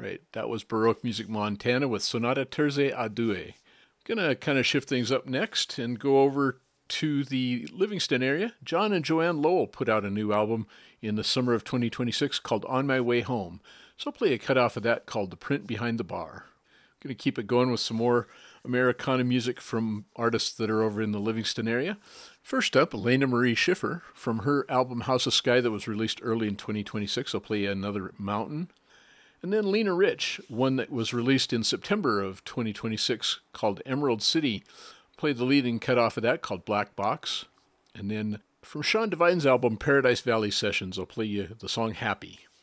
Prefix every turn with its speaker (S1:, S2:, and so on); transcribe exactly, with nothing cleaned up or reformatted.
S1: right. That was Baroque Music Montana with Sonata Terze a Due. Gonna kind of shift things up next and go over to the Livingston area. John and Joanne Lowell put out a new album in the summer of twenty twenty-six called On My Way Home. So I'll play a cut off of that called The Print Behind the Bar. Going to keep it going with some more Americana music from artists that are over in the Livingston area. First up, Elena Marie Schiffer from her album House of Sky that was released early in twenty twenty-six. I'll play Another Mountain. And then Lena Rich, one that was released in September of twenty twenty-six called Emerald City. I'll play the leading cut off of that called Black Box. And then from Sean Divine's album Paradise Valley Sessions, I'll play you the song Happy.